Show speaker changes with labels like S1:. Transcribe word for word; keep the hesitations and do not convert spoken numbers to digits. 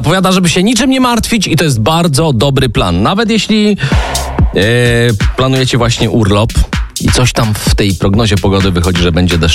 S1: Zapowiada, żeby się niczym nie martwić i to jest bardzo dobry plan. Nawet jeśli e, planujecie właśnie urlop i coś tam w tej prognozie pogody wychodzi, że będzie deszcz.